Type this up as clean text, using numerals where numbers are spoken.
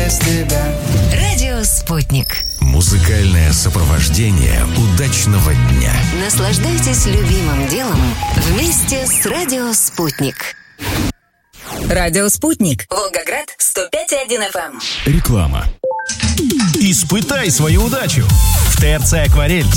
без тебя. Радио «Спутник». Музыкальное сопровождение удачного дня. Наслаждайтесь любимым делом вместе с Радио «Спутник». Радио «Спутник». Волгоград, 105,1 FM. Реклама. Испытай свою удачу. В ТРЦ «Акварель»